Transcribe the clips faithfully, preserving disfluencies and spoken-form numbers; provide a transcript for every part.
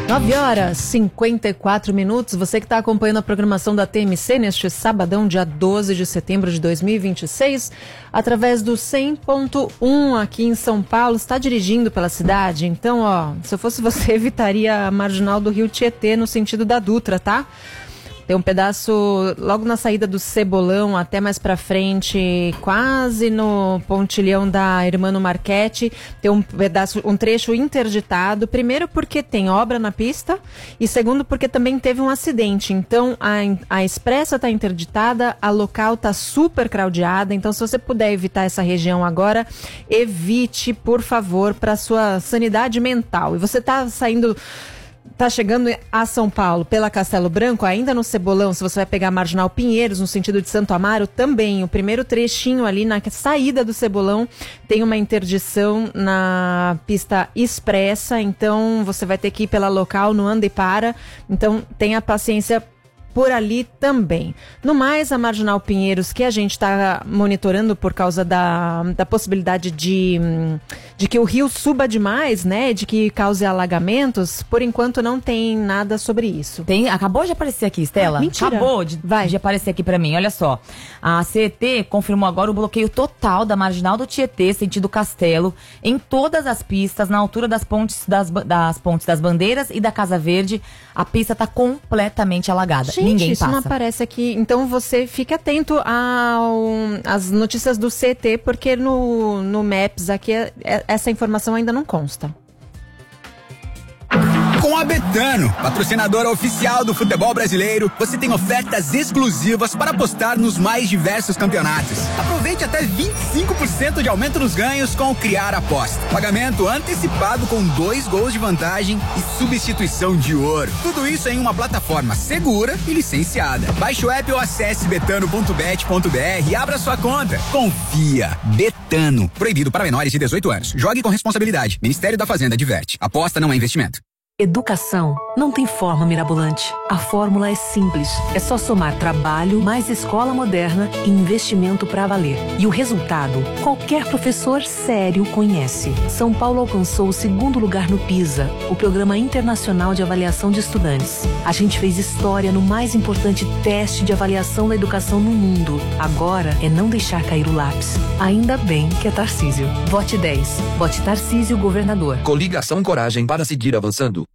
nove horas e cinquenta e quatro minutos. Você que está acompanhando a programação da T M C neste sabadão, dia doze de setembro de dois mil e vinte e seis, através do cem ponto um aqui em São Paulo, está dirigindo pela cidade. Então, ó, se eu fosse você, evitaria a marginal do Rio Tietê no sentido da Dutra, tá? Tem um pedaço logo na saída do Cebolão, até mais pra frente, quase no pontilhão da Hermano Marchetti. Tem um pedaço, um trecho interditado. Primeiro porque tem obra na pista e segundo porque também teve um acidente. Então a, a expressa tá interditada, a local tá super craudiada. Então se você puder evitar essa região agora, evite, por favor, para sua sanidade mental. E você tá saindo... Tá chegando a São Paulo pela Castelo Branco, ainda no Cebolão, se você vai pegar a Marginal Pinheiros, no sentido de Santo Amaro, também. O primeiro trechinho ali na saída do Cebolão tem uma interdição na pista expressa, então você vai ter que ir pela local, no anda e para. Então tenha paciência por ali também. No mais, a Marginal Pinheiros, que a gente está monitorando por causa da, da possibilidade de, de que o rio suba demais, né? De que cause alagamentos, por enquanto não tem nada sobre isso. Tem, acabou de aparecer aqui, Estela. Ah, mentira. Acabou de, Vai. de aparecer aqui pra mim, olha só. A C E T confirmou agora o bloqueio total da Marginal do Tietê, sentido Castelo, em todas as pistas, na altura das pontes das, das pontes das Bandeiras e da Casa Verde. A pista está completamente alagada. Gente, Ninguém isso passa. não aparece aqui. Então você fique atento às notícias do C E T, porque no, no Maps aqui é, é, essa informação ainda não consta. Com a Betano, patrocinadora oficial do futebol brasileiro, você tem ofertas exclusivas para apostar nos mais diversos campeonatos. Aproveite até vinte e cinco por cento de aumento nos ganhos com o Criar Aposta. Pagamento antecipado com dois gols de vantagem e substituição de ouro. Tudo isso em uma plataforma segura e licenciada. Baixe o app ou acesse betano ponto bet ponto br e abra sua conta. Confia. Betano. Proibido para menores de dezoito anos. Jogue com responsabilidade. Ministério da Fazenda adverte. Aposta não é investimento. Educação não tem forma mirabolante. A fórmula é simples. É só somar trabalho, mais escola moderna e investimento para valer. E o resultado, qualquer professor sério conhece. São Paulo alcançou o segundo lugar no PISA, o Programa Internacional de Avaliação de Estudantes. A gente fez história no mais importante teste de avaliação da educação no mundo. Agora é não deixar cair o lápis. Ainda bem que é Tarcísio. Vote dez. Vote Tarcísio, governador. Coligação Coragem para seguir avançando.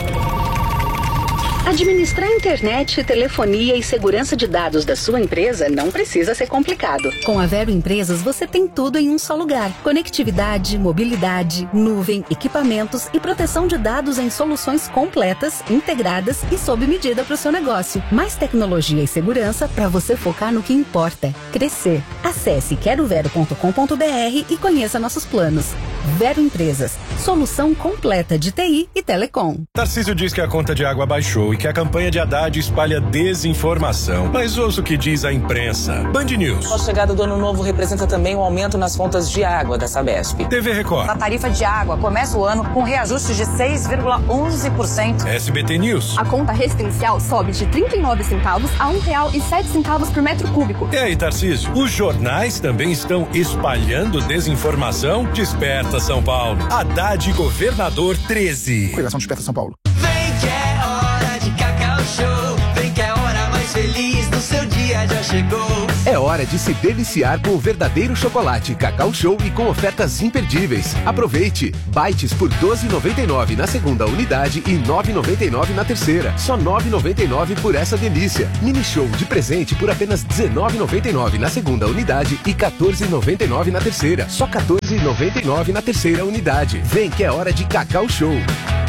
Administrar internet, telefonia e segurança de dados da sua empresa não precisa ser complicado. Com a Vero Empresas, você tem tudo em um só lugar. Conectividade, mobilidade, nuvem, equipamentos e proteção de dados em soluções completas, integradas e sob medida para o seu negócio. Mais tecnologia e segurança para você focar no que importa: crescer. Acesse quero vero ponto com ponto br e conheça nossos planos. Vero Empresas, solução completa de T I e telecom. Tarcísio diz que a conta de água baixou e que a campanha de Haddad espalha desinformação. Mas ouça o que diz a imprensa. Band News. A chegada do ano novo representa também um aumento nas contas de água da Sabesp. T V Record. A tarifa de água começa o ano com reajuste de seis vírgula onze por cento. S B T News. A conta residencial sobe de trinta e nove centavos a um real e sete centavos por metro cúbico. E aí, Tarcísio, os jornais também estão espalhando desinformação? Desperta, São Paulo. Haddad, governador treze. Coligação Desperta São Paulo. Vem que é hora de Cacau Show. Vem que é a hora mais feliz do seu dia já chegou. É hora de se deliciar com o verdadeiro chocolate Cacau Show e com ofertas imperdíveis. Aproveite! Bites por doze reais e noventa e nove centavos na segunda unidade e nove reais e noventa e nove centavos na terceira. Só nove reais e noventa e nove centavos por essa delícia. Mini Show de presente por apenas dezenove reais e noventa e nove centavos na segunda unidade e quatorze reais e noventa e nove centavos na terceira. Só quatorze reais e noventa e nove centavos na terceira unidade. Vem que é hora de Cacau Show.